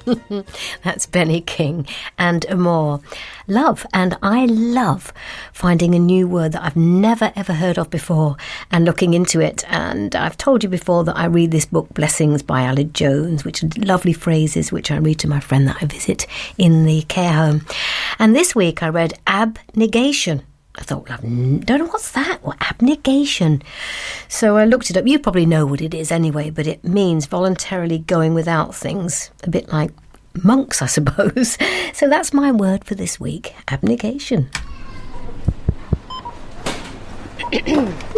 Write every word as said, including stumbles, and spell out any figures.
That's Benny King and Amor. Love, and I love finding a new word that I've never ever heard of before and looking into it. And I've told you before that I read this book, Blessings by Aled Jones, which are lovely phrases which I read to my friend that I visit in the care home. And this week I read abnegation. I thought, well, I don't know what's that? What, abnegation? So I looked it up. You probably know what it is anyway, but it means voluntarily going without things, a bit like monks, I suppose. So that's my word for this week, abnegation.